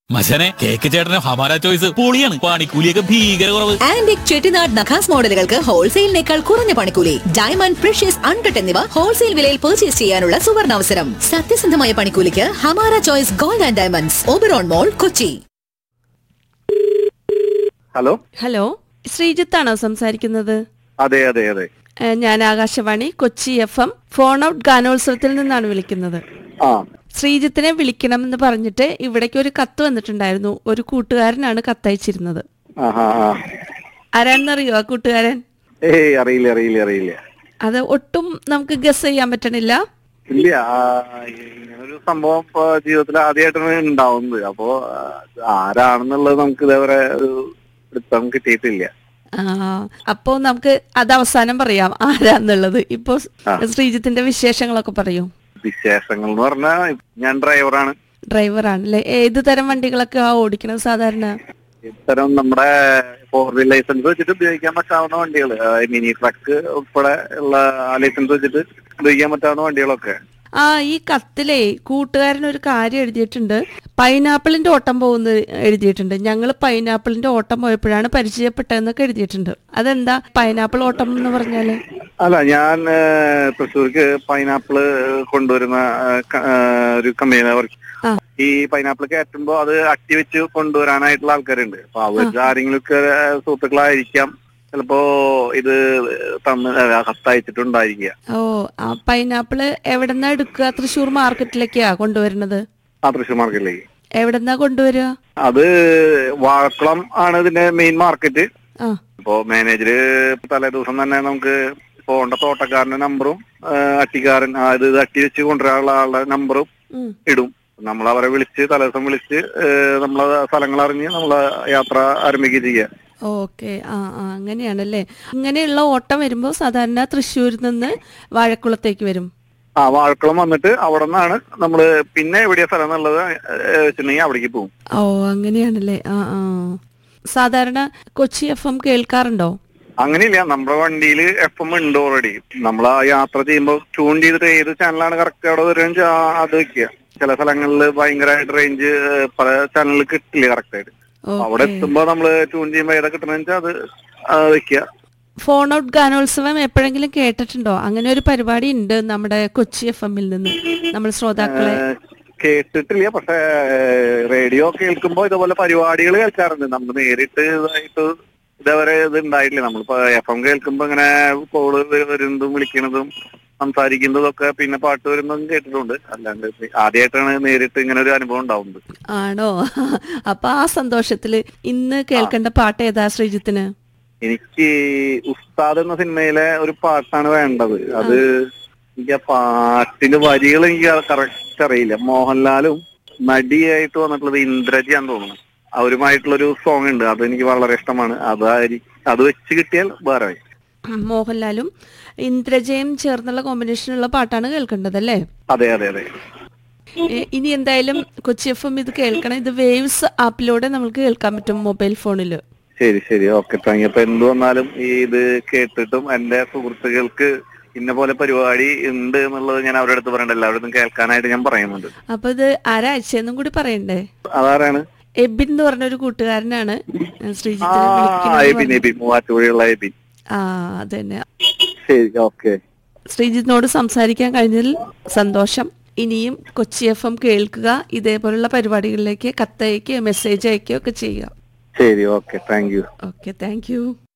മച്ചനെ cake ചേട്ടന് Hamara choice പൊളിയാണ്. പണിക്കൂലിയൊക്കെ ഭീകര കുറവ്. ആന്റിക് ചെട്ടിനാട് നഖാസ് മോഡലുകൾക്ക് ഹോൾസെയിലിനേക്കാൾ കുറഞ്ഞ പണിക്കൂലി. ഡയമണ്ട്, പ്രഷ്യസ്, അൺകട്ട് എന്നിവ ഹോൾസെയിൽ വിലയിൽ പർച്ചേസ് ചെയ്യാനുള്ള സുവർണാവസരം. സത്യസന്ധമായ പണിക്കൂലിക്ക് Hamara choice gold and diamonds, Oberon mall, Kochi. Hello, ശ്രീജിത്താണോ സംസാരിക്കുന്നത്? അതെ അതെ അതെ, ഞാൻ Akashvani Kochi FM phone out ഗാനോത്സവത്തിൽ നിന്നാണ് വിളിക്കുന്നത്. ശ്രീജിത്തിനെ വിളിക്കണം എന്ന് പറഞ്ഞിട്ട് ഇവിടേക്ക് ഒരു കത്ത് വന്നിട്ടുണ്ടായിരുന്നു. ഒരു കൂട്ടുകാരനാണ് കത്തയച്ചിരുന്നത്. ആരാണെന്നറിയോ ആ കൂട്ടുകാരൻ? അറിയില്ല. അത് ഒട്ടും നമുക്ക് ഗസ് ചെയ്യാൻ പറ്റണില്ല. ഇല്ല, ഇങ്ങനൊരു സംഭവം ജീവിതത്തിൽ ആദ്യമായിട്ടാണ് ഉണ്ടാവുന്നത്. അപ്പോ ആരാണെന്നുള്ളത് നമുക്ക് ഇതേവരെ വൃത്തം കിട്ടിയിട്ടില്ല. അപ്പോ നമുക്ക് അത് അവസാനം പറയാം ആരാന്നുള്ളത്. ഇപ്പൊ ശ്രീജിത്തിന്റെ വിശേഷങ്ങളൊക്കെ പറയൂ. വിശേഷങ്ങൾ എന്ന് പറഞ്ഞാൽ ഞാൻ ഡ്രൈവറാണല്ലേ? ഏത് തരം വണ്ടികളൊക്കെ ഓടിക്കണത് സാധാരണ? ഇത്തരം നമ്മുടെ 4 ലൈസൻസ് വെച്ചിട്ട് ഉപയോഗിക്കാൻ പറ്റാവുന്ന വണ്ടികൾ, മിനി ട്രക്ക് ഉൾപ്പെടെ ഉള്ള ലൈസൻസ് വെച്ചിട്ട് ഉപയോഗിക്കാൻ പറ്റാവുന്ന വണ്ടികളൊക്കെ. ഈ കത്തിലേ കൂട്ടുകാരൻ ഒരു കാര്യം എഴുതിയിട്ടുണ്ട്. പൈനാപ്പിളിന്റെ ഓട്ടം പോകുന്ന എഴുതിയിട്ടുണ്ട്. ഞങ്ങൾ പൈനാപ്പിളിന്റെ ഓട്ടം പോയപ്പോഴാണ് പരിചയപ്പെട്ടതെന്നൊക്കെ എഴുതിയിട്ടുണ്ട്. അതെന്താ പൈനാപ്പിൾ ഓട്ടം എന്ന് പറഞ്ഞാല്? അല്ല, ഞാൻ തൃശ്ശൂർക്ക് പൈനാപ്പിള് കൊണ്ടുവരുന്ന ഒരു കമ്പനി. ഈ പൈനാപ്പിൾ കയറ്റുമ്പോ അത് അട്ടി വെച്ച് കൊണ്ടുവരാനായിട്ടുള്ള ആൾക്കാരുണ്ട്. അപ്പൊ അവർക്ക് ആരെങ്കിലുമൊക്കെ സുഹൃത്തുക്കളായിരിക്കാം ചിലപ്പോ ഇത് കത്തയച്ചിട്ടുണ്ടായിരിക്കുക. ആ പൈനാപ്പിള് എവിടെന്നാ എടുക്കുക? തൃശ്ശൂർ മാർക്കറ്റിലേക്കാ കൊണ്ടുവരുന്നത്? തൃശ്ശൂർ മാർക്കറ്റിലേക്ക്. എവിടെന്നാ കൊണ്ടുവരിക? അത് വാഴക്കുളം ആണ് ഇതിന്റെ മെയിൻ മാർക്കറ്റ്. ഇപ്പോ മാനേജര് തലേ ദിവസം തന്നെ നമുക്ക് പോണ്ട തോട്ടക്കാരന്റെ നമ്പറും അട്ടിക്കാരൻ ഇത് അട്ടി വെച്ച് കൊണ്ടുവരാനുള്ള ആളുടെ നമ്പറും ഇടും. നമ്മൾ അവരെ വിളിച്ച് തലേദിവസം വിളിച്ച് നമ്മളെ സ്ഥലങ്ങൾ അറിഞ്ഞ് നമ്മളെ യാത്ര ആരംഭിക്കുക ചെയ്യുക. ഓക്കെ, അങ്ങനെയാണല്ലേ. ഇങ്ങനെയുള്ള ഓട്ടം വരുമ്പോ സാധാരണ തൃശ്ശൂരിൽ നിന്ന് വാഴക്കുളത്തേക്ക് വരും. വാഴക്കുളം വന്നിട്ട് അവിടെ നിന്നാണ് നമ്മള് പിന്നെ എവിടെയാ സ്ഥലം എന്നുള്ളത് വെച്ചിട്ടുണ്ടെങ്കിൽ അവിടേക്ക് പോകും. അങ്ങനെയാണല്ലേ. സാധാരണ കൊച്ചി FM കേൾക്കാറുണ്ടോ? അങ്ങനെയില്ല, നമ്മുടെ വണ്ടിയിൽ FM ഉണ്ട് ഓൾറെഡി. നമ്മൾ ആ യാത്ര ചെയ്യുമ്പോൾ ട്യൂൺ ചെയ്തിട്ട് ഏത് ചാനലാണ് കറക്റ്റ് അവിടെ വരുക അത് വെക്കുക. ചില സ്ഥലങ്ങളിൽ ഭയങ്കരമായിട്ട് റേഞ്ച് പല ചാനലിൽ കിട്ടില്ല കറക്റ്റായിട്ട്. അവിടെ എത്തുമ്പോ നമ്മള് ട്യൂൺ ചെയ്യുമ്പോ ഏതാ കിട്ടണമെന്ന് വെച്ചാൽ അത് വെക്കുക. ഫോൺ ഔട്ട് ഗാനോത്സവം എപ്പോഴെങ്കിലും കേട്ടിട്ടുണ്ടോ? അങ്ങനെ ഒരു പരിപാടി ഉണ്ട് നമ്മുടെ കൊച്ചി FM-ൽ നിന്ന്. നമ്മൾ ശ്രോതാക്കളെ കേട്ടിട്ടില്ല, പക്ഷെ റേഡിയോ കേൾക്കുമ്പോ ഇതുപോലെ പരിപാടികൾ കേൾക്കാറുണ്ട്. നമ്മൾ നേരിട്ട് ഇതേവരെ ഇത് ഉണ്ടായിട്ടില്ല. നമ്മളിപ്പോ FM കേൾക്കുമ്പോ ഇങ്ങനെ കോള് വരുന്നതും വിളിക്കുന്നതും സംസാരിക്കുന്നതൊക്കെ പിന്നെ പാട്ട് വരുന്നതും കേട്ടിട്ടുണ്ട്. അല്ലാണ്ട് ആദ്യമായിട്ടാണ് നേരിട്ട് ഇങ്ങനെ ഒരു അനുഭവം ഉണ്ടാവുന്നത്. ആണോ? അപ്പൊ ആ സന്തോഷത്തില് ഇന്ന് കേൾക്കേണ്ട പാട്ട് ഏതാ ശ്രീജിത്തിന്? എനിക്ക് ഉസ്താദ് എന്ന സിനിമയിലെ ഒരു പാട്ടാണ് വേണ്ടത്. അത് എനിക്ക് ആ പാട്ടിന്റെ വരികൾ എനിക്ക് കറക്റ്റ് അറിയില്ല. മോഹൻലാലും നടിയായിട്ട് വന്നിട്ടുള്ളത് ഇന്ദ്രജിയാന്ന് തോന്നുന്നു. അവരുമായിട്ടുള്ളൊരു സോങ് ഉണ്ട്, അതെനിക്ക് വളരെ ഇഷ്ടമാണ്. അത് വെച്ച് കിട്ടിയാൽ വേറെ. മോഹൻലാലും ഇന്ദ്രജയും ചേർന്നുള്ള കോമ്പിനേഷനുള്ള പാട്ടാണ് കേൾക്കേണ്ടത് അല്ലേ? അതെ അതെ അതെ. ഇനി എന്തായാലും കൊച്ചി FM ഇത് കേൾക്കണം. ഇത് വേവ്സ് ആപ്പിലൂടെ നമുക്ക് കേൾക്കാൻ പറ്റും മൊബൈൽ ഫോണില്. ശരി, ഓക്കെ, താങ്ക് യു. അപ്പൊ എന്ത് വന്നാലും ഇത് കേട്ടിട്ടും എന്റെ സുഹൃത്തുക്കൾക്ക് ഇന്ന പോലെ പരിപാടി ഉണ്ട് എന്നുള്ളത് ഞാൻ അവരുടെ അടുത്ത് പറയണ്ട, എല്ലാവരും കേൾക്കാനായിട്ട് ഞാൻ പറയുന്നുണ്ട്. അപ്പൊ ഇത് ആരാഴ്ചയെന്നും കൂടി പറയണ്ടേ? അതാരാണ്? എബിൻ എന്ന് പറഞ്ഞൊരു കൂട്ടുകാരനാണ് മൂവാറ്റുപുഴയുള്ള എബിൻ. അതന്നെ. ശരി, ഓക്കെ. ശ്രീജിത്തിനോട് സംസാരിക്കാൻ കഴിഞ്ഞതിൽ സന്തോഷം. ഇനിയും കൊച്ചി FM കേൾക്കുക. ഇതേപോലുള്ള പരിപാടികളിലേക്ക് കത്തയക്കുകയോ മെസ്സേജ് അയക്കുകയോ ഒക്കെ ചെയ്യുക. ശരി, okay, thank you. Okay, thank you.